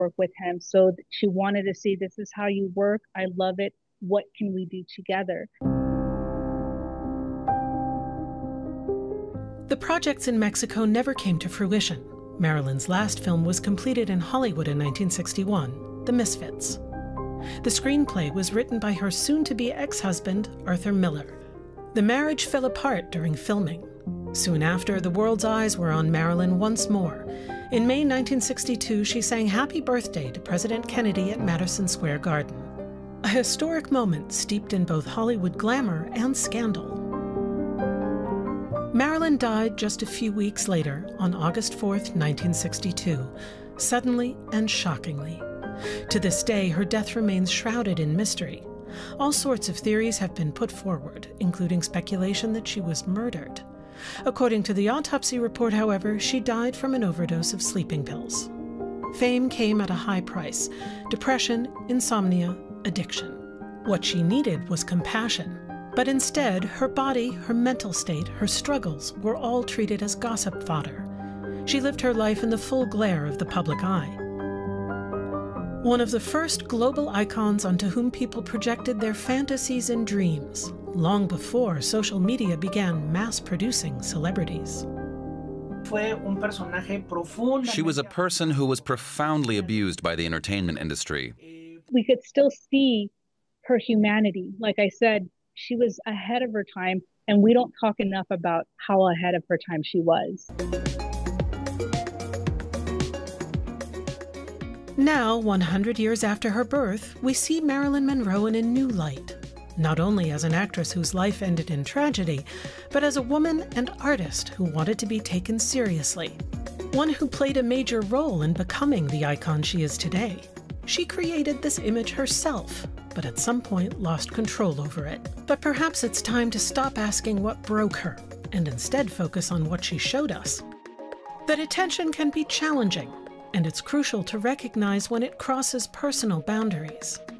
work with him. So she wanted to see, this is how you work. I love it. What can we do together? The projects in Mexico never came to fruition. Marilyn's last film was completed in Hollywood in 1961, The Misfits. The screenplay was written by her soon-to-be ex-husband, Arthur Miller. The marriage fell apart during filming. Soon after, the world's eyes were on Marilyn once more. In May 1962, she sang Happy Birthday to President Kennedy at Madison Square Garden. A historic moment steeped in both Hollywood glamour and scandal. Marilyn died just a few weeks later, on August 4th, 1962, suddenly and shockingly. To this day, her death remains shrouded in mystery. All sorts of theories have been put forward, including speculation that she was murdered. According to the autopsy report, however, she died from an overdose of sleeping pills. Fame came at a high price: depression, insomnia, addiction. What she needed was compassion. But instead, her body, her mental state, her struggles were all treated as gossip fodder. She lived her life in the full glare of the public eye. One of the first global icons onto whom people projected their fantasies and dreams, long before social media began mass-producing celebrities. She was a person who was profoundly abused by the entertainment industry. We could still see her humanity. Like I said, she was ahead of her time, and we don't talk enough about how ahead of her time she was. Now, 100 years after her birth, we see Marilyn Monroe in a new light, not only as an actress whose life ended in tragedy, but as a woman and artist who wanted to be taken seriously, one who played a major role in becoming the icon she is today. She created this image herself, but at some point lost control over it. But perhaps it's time to stop asking what broke her, and instead focus on what she showed us. That attention can be challenging, and it's crucial to recognize when it crosses personal boundaries.